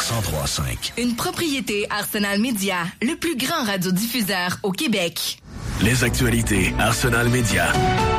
103.5. Une propriété Arsenal Media, le plus grand radiodiffuseur au Québec. Les actualités Arsenal Media.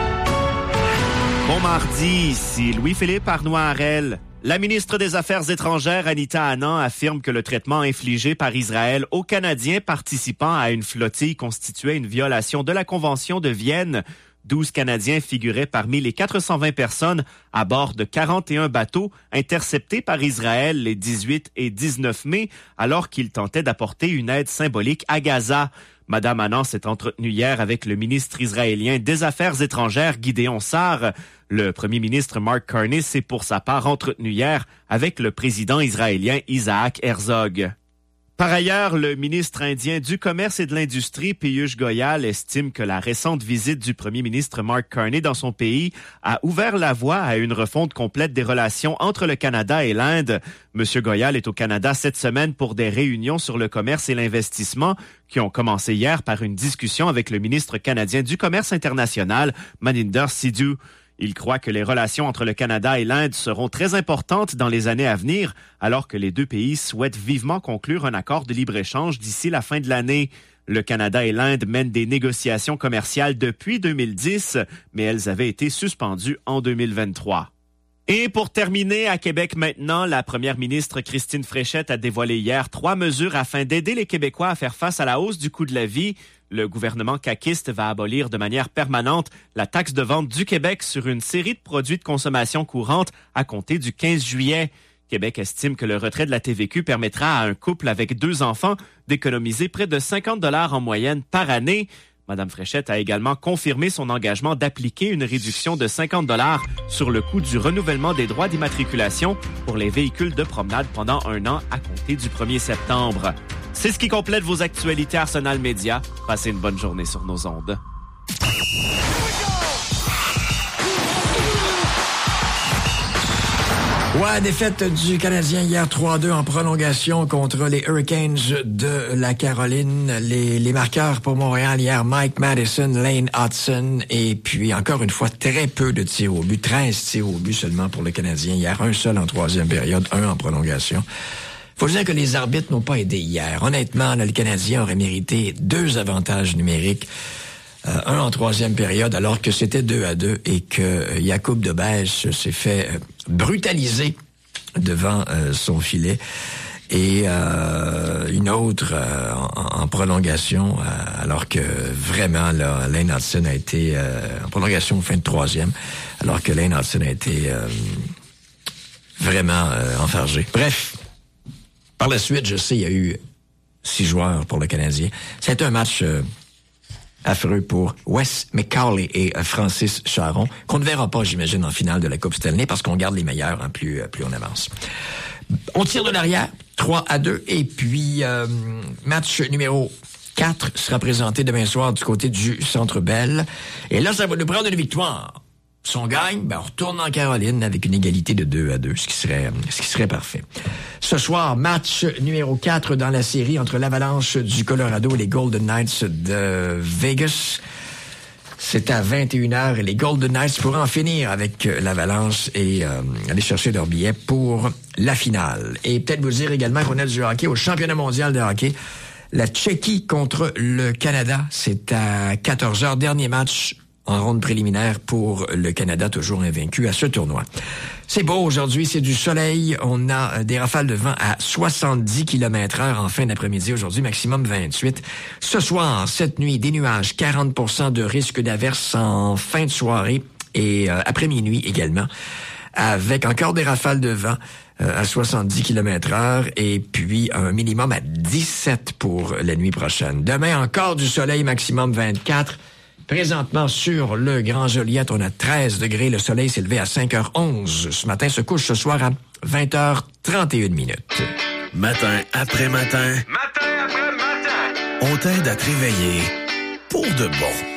Bon mardi, ici Louis-Philippe Arnois-Harel. La ministre des Affaires étrangères, Anita Anand, affirme que le traitement infligé par Israël aux Canadiens participant à une flottille constituait une violation de la Convention de Vienne. 12 Canadiens figuraient parmi les 420 personnes à bord de 41 bateaux interceptés par Israël les 18 et 19 mai, alors qu'ils tentaient d'apporter une aide symbolique à Gaza. Madame Anand s'est entretenue hier avec le ministre israélien des Affaires étrangères, Gideon Sa'ar. Le premier ministre Mark Carney s'est pour sa part entretenu hier avec le président israélien Isaac Herzog. Par ailleurs, le ministre indien du Commerce et de l'Industrie, Piyush Goyal, estime que la récente visite du premier ministre Mark Carney dans son pays a ouvert la voie à une refonte complète des relations entre le Canada et l'Inde. Monsieur Goyal est au Canada cette semaine pour des réunions sur le commerce et l'investissement qui ont commencé hier par une discussion avec le ministre canadien du Commerce international, Maninder Sidhu. Il croit que les relations entre le Canada et l'Inde seront très importantes dans les années à venir, alors que les deux pays souhaitent vivement conclure un accord de libre-échange d'ici la fin de l'année. Le Canada et l'Inde mènent des négociations commerciales depuis 2010, mais elles avaient été suspendues en 2023. Et pour terminer, à Québec maintenant, la première ministre Christine Fréchette a dévoilé hier 3 mesures afin d'aider les Québécois à faire face à la hausse du coût de la vie. Le gouvernement caquiste va abolir de manière permanente la taxe de vente du Québec sur une série de produits de consommation courante à compter du 15 juillet. Québec estime que le retrait de la TVQ permettra à un couple avec 2 enfants d'économiser près de 50 $ en moyenne par année. Madame Fréchette a également confirmé son engagement d'appliquer une réduction de 50 $ sur le coût du renouvellement des droits d'immatriculation pour les véhicules de promenade pendant 1 an à compter du 1er septembre. C'est ce qui complète vos actualités Arsenal Media. Passez une bonne journée sur nos ondes. Ouais, défaite du Canadien hier 3-2 en prolongation contre les Hurricanes de la Caroline. Les marqueurs pour Montréal hier, Mike Madison, Lane Hudson et puis encore une fois très peu de tirs au but, 13 tirs au but seulement pour le Canadien hier, un seul en troisième période, 1 en prolongation. Faut dire que les arbitres n'ont pas aidé hier. Honnêtement, là, le Canadien aurait mérité 2 avantages numériques. Un en troisième période, alors que c'était 2-2 et que Jakub de Bèche s'est fait brutaliser devant son filet. Et une autre en prolongation, alors que vraiment, là, Lane Hudson a été en prolongation fin de troisième, alors que Lane Hudson a été vraiment enfargé. Bref. Par la suite, je sais, il y a eu 6 joueurs pour le Canadien. C'était un match affreux pour Wes McCauley et Francis Charon, qu'on ne verra pas, j'imagine, en finale de la Coupe Stanley, parce qu'on garde les meilleurs, hein, plus on avance. On tire de l'arrière, 3-2, et puis match numéro 4 sera présenté demain soir du côté du Centre Bell. Et là, ça va nous prendre une victoire. Si on gagne, on retourne en Caroline avec une égalité de 2-2, ce qui serait parfait. Ce soir, match numéro 4 dans la série entre l'Avalanche du Colorado et les Golden Knights de Vegas. C'est à 21h et les Golden Knights pourront en finir avec l'Avalanche et aller chercher leur billet pour la finale. Et peut-être vous dire également qu'on a du hockey au championnat mondial de hockey. La Tchéquie contre le Canada, c'est à 14h. Dernier match en ronde préliminaire pour le Canada, toujours invaincu à ce tournoi. C'est beau aujourd'hui, c'est du soleil. On a des rafales de vent à 70 km/h en fin d'après-midi aujourd'hui, maximum 28. Ce soir, cette nuit, des nuages, 40% de risque d'averse en fin de soirée et après minuit également, avec encore des rafales de vent à 70 km/h et puis un minimum à 17 pour la nuit prochaine. Demain, encore du soleil, maximum 24. Présentement, sur le Grand Joliette, on a 13 degrés. Le soleil s'est levé à 5h11. Ce matin se couche ce soir à 20h31 minutes. Matin après matin. Matin après matin. On t'aide à te réveiller pour de bon.